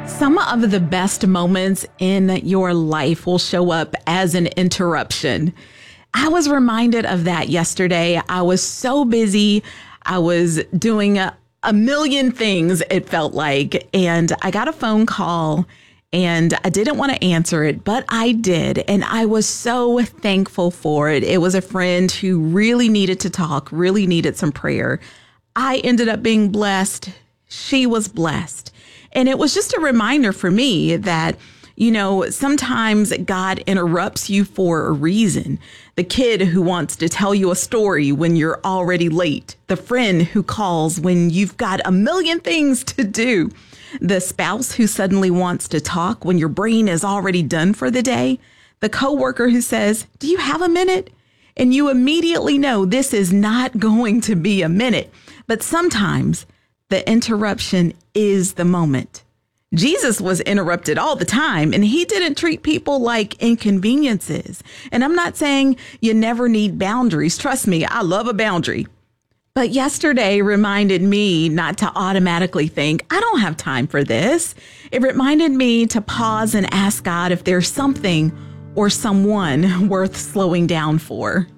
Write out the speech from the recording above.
Some of the best moments in your life will show up as an interruption. I was reminded of that yesterday. I was so busy. I was doing a million things, it felt like, and I got a phone call and I didn't want to answer it, but I did. And I was so thankful for it. It was a friend who really needed to talk, really needed some prayer. I ended up being blessed. She was blessed. And it was just a reminder for me that, sometimes God interrupts you for a reason. The kid who wants to tell you a story when you're already late. The friend who calls when you've got a million things to do. The spouse who suddenly wants to talk when your brain is already done for the day. The coworker who says, "Do you have a minute?" And you immediately know this is not going to be a minute. But sometimes the interruption is the moment. Jesus was interrupted all the time, and he didn't treat people like inconveniences. And I'm not saying you never need boundaries. Trust me, I love a boundary. But yesterday reminded me not to automatically think, I don't have time for this. It reminded me to pause and ask God if there's something or someone worth slowing down for.